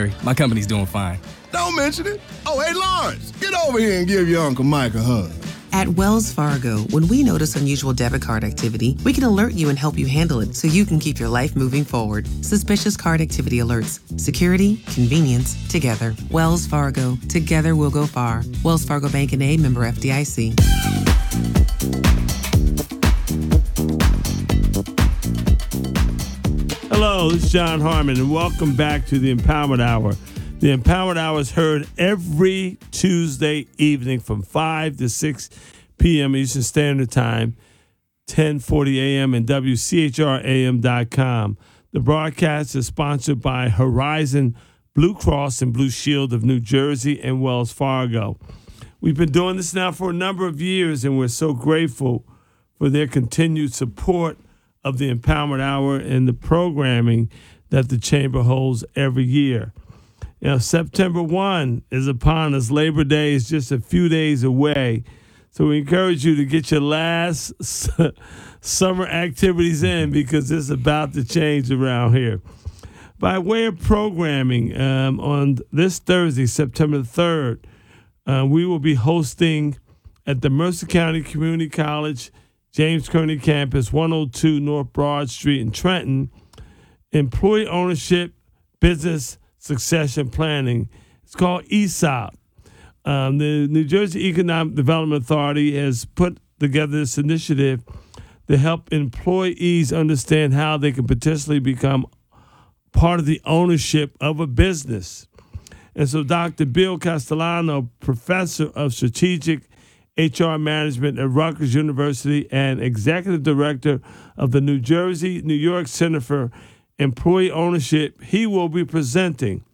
Larry. My company's doing fine. Don't mention it. Oh, hey, Lawrence, get over here and give your Uncle Mike a hug. At Wells Fargo, when we notice unusual debit card activity, we can alert you and help you handle it so you can keep your life moving forward. Suspicious card activity alerts. Security, convenience, together. Wells Fargo. Together we'll go far. Wells Fargo Bank N.A., member FDIC. Hello, this is John Harmon, and welcome back to the Empowerment Hour. The Empowerment Hour is heard every Tuesday evening from 5 to 6 p.m. Eastern Standard Time, 10:40 a.m. and WCHRAM.com. The broadcast is sponsored by Horizon Blue Cross and Blue Shield of New Jersey and Wells Fargo. We've been doing this now for a number of years, and we're so grateful for their continued support of the Empowerment Hour and the programming that the Chamber holds every year. You know, September 1 is upon us. Labor Day is just a few days away. So we encourage you to get your last summer activities in because it's about to change around here. By way of programming, on this Thursday, September 3rd, we will be hosting at the Mercer County Community College, James Kearney Campus, 102 North Broad Street in Trenton, Employee Ownership Business Succession Planning. It's called ESOP. The New Jersey Economic Development Authority has put together this initiative to help employees understand how they can potentially become part of the ownership of a business. And so Dr. Bill Castellano, professor of strategic HR management at Rutgers University and executive director of the New York Center for Employee Ownership, he will be presenting.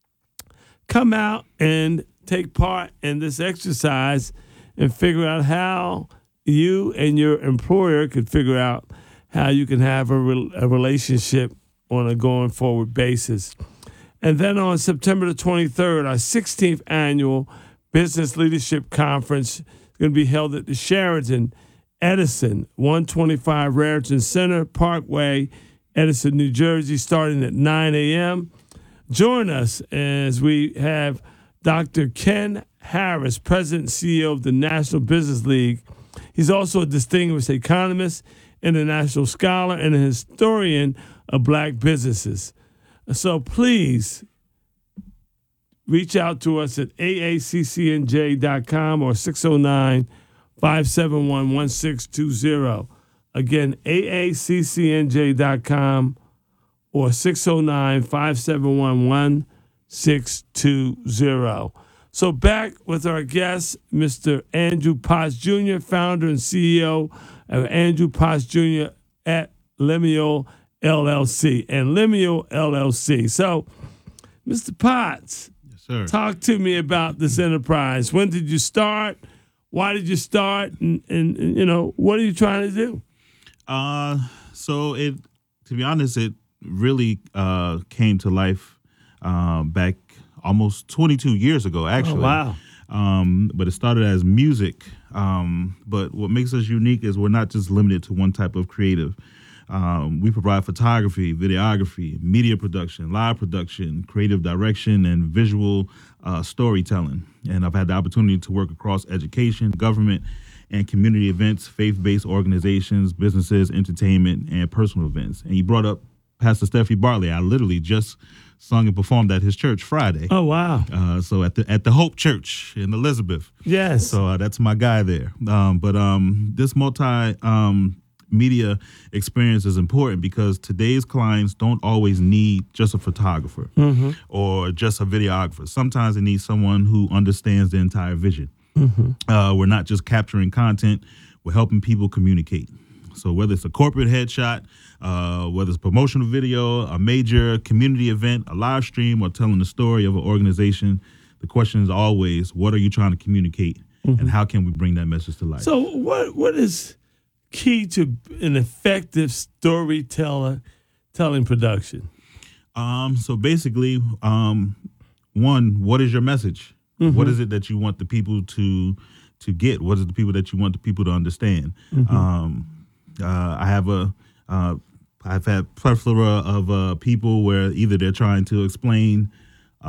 Come out and take part in this exercise and figure out how you and your employer could figure out how you can have a relationship on a going forward basis. And then on September the 23rd, our 16th annual Business Leadership Conference is going to be held at the Sheraton Edison, 125 Raritan Center Parkway, Edison, New Jersey, starting at 9 a.m. Join us as we have Dr. Ken Harris, President and CEO of the National Business League. He's also a distinguished economist, international scholar, and a historian of black businesses. So please reach out to us at aaccnj.com or 609-571-1620. Again, aaccnj.com or 609-571-1620. So back with our guest, Mr. Andrew Potts Jr., founder and CEO of Andrew Potts Jr. at Lemuel LLC and Lemuel LLC. So, Mr. Potts, yes, sir. Talk to me about this enterprise. When did you start? Why did you start? And you know, what are you trying to do? To be honest, it really came to life back almost 22 years ago, actually. Oh, wow. But it started as music. But what makes us unique is we're not just limited to one type of creative. We provide photography, videography, media production, live production, creative direction, and visual storytelling. And I've had the opportunity to work across education, government, and community events, faith-based organizations, businesses, entertainment, and personal events. And you brought up Pastor Steffi Bartley. I literally just sung and performed at his church Friday. Oh, wow. So at the Hope Church in Elizabeth. Yes. So that's my guy there. But this media experience is important because today's clients don't always need just a photographer or just a videographer. Sometimes they need someone who understands the entire vision. We're not just capturing content, we're helping people communicate. So whether it's a corporate headshot, whether it's a promotional video, a major community event, a live stream, or telling the story of an organization, the question is always, what are you trying to communicate and how can we bring that message to life? So what is key to an effective storytelling production? So basically, one, what is your message? What is it that you want the people to get? What is the people that you want the people to understand? I've had plethora of people where either they're trying to explain